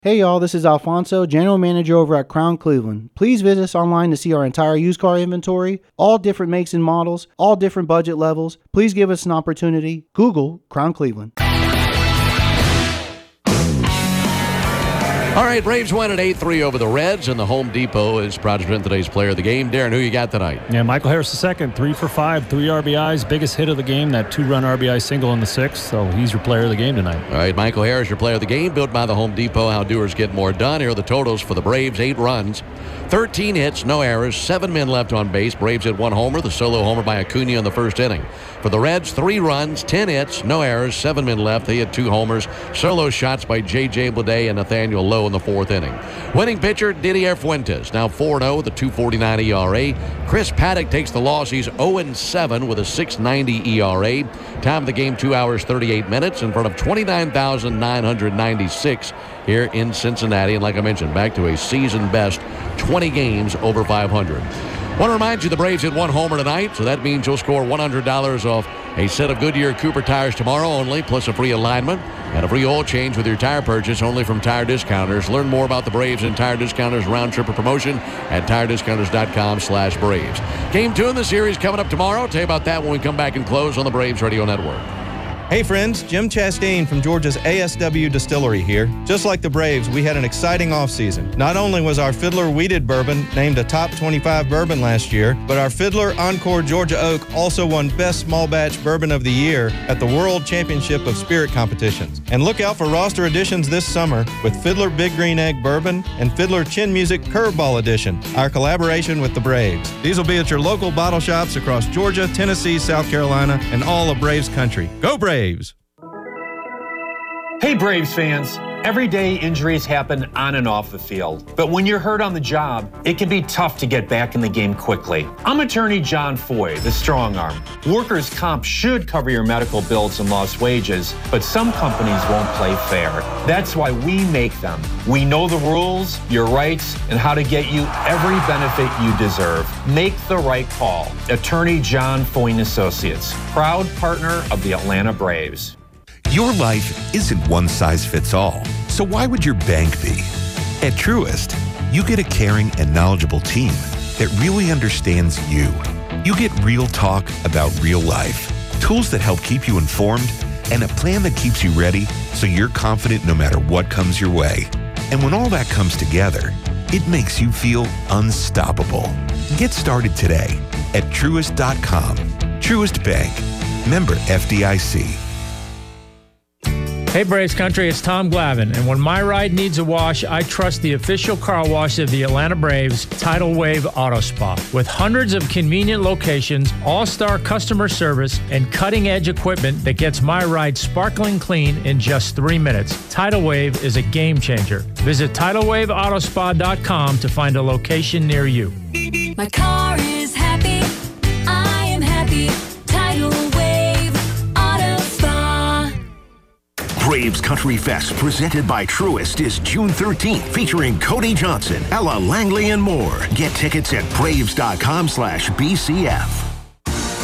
Hey y'all, this is Alfonso, General Manager over at Crown Cleveland. Please visit us online to see our entire used car inventory, all different makes and models, all different budget levels. Please give us an opportunity. Google Crown Cleveland. All right, Braves win at 8-3 over the Reds, and the Home Depot is proud to present today's player of the game. Darren, who you got tonight? Yeah, Michael Harris II, 3 for 5, 3 RBIs, biggest hit of the game, that 2-run RBI single in the 6th, so he's your player of the game tonight. All right, Michael Harris, your player of the game, built by the Home Depot. How doers get more done. Here are the totals for the Braves: 8 runs, 13 hits, no errors, 7 men left on base. Braves hit 1 homer, the solo homer by Acuna in the first inning. For the Reds, 3 runs, 10 hits, no errors, 7 men left. They had 2 homers, solo shots by J.J. Bleday and Nathaniel Lowe in the 4th inning. Winning pitcher, Didier Fuentes, now 4-0 with a 2.49 ERA. Chris Paddock takes the loss. He's 0-7 with a 6.90 ERA. Time of the game, 2 hours, 38 minutes in front of 29,996 here in Cincinnati. And like I mentioned, back to a season best 20 games over 500. Want to remind you the Braves hit 1 homer tonight, so that means you'll score $100 off a set of Goodyear Cooper tires tomorrow only, plus a free alignment and a free oil change with your tire purchase only from Tire Discounters. Learn more about the Braves and Tire Discounters round trip promotion at tirediscounters.com/Braves. Game 2 in the series coming up tomorrow. Tell you about that when we come back and close on the Braves Radio Network. Hey friends, Jim Chastain from Georgia's ASW Distillery here. Just like the Braves, we had an exciting offseason. Not only was our Fiddler Wheated Bourbon named a top 25 bourbon last year, but our Fiddler Encore Georgia Oak also won Best Small Batch Bourbon of the Year at the World Championship of Spirit Competitions. And look out for roster additions this summer with Fiddler Big Green Egg Bourbon and Fiddler Chin Music Curveball Edition, our collaboration with the Braves. These will be at your local bottle shops across Georgia, Tennessee, South Carolina, and all of Braves country. Go Braves! Hey Braves fans, every day injuries happen on and off the field, but when you're hurt on the job, it can be tough to get back in the game quickly. I'm attorney John Foy, the strong arm. Workers' comp should cover your medical bills and lost wages, but some companies won't play fair. That's why we make them. We know the rules, your rights, and how to get you every benefit you deserve. Make the right call. Attorney John Foy & Associates, proud partner of the Atlanta Braves. Your life isn't one size fits all, so why would your bank be? At Truist, you get a caring and knowledgeable team that really understands you. You get real talk about real life, tools that help keep you informed, and a plan that keeps you ready so you're confident no matter what comes your way. And when all that comes together, it makes you feel unstoppable. Get started today at Truist.com. Truist Bank. Member FDIC. Hey Braves Country, it's Tom Glavine, and when my ride needs a wash, I trust the official car wash of the Atlanta Braves, Tidal Wave Auto Spa. With hundreds of convenient locations, all-star customer service, and cutting-edge equipment that gets my ride sparkling clean in just 3 minutes, Tidal Wave is a game changer. Visit TidalWaveAutoSpa.com to find a location near you. My car is happy, I am happy, Tidal Wave Auto Spa. Braves Country Fest, presented by Truist, is June 13th, featuring Cody Johnson, Ella Langley, and more. Get tickets at Braves.com/BCF.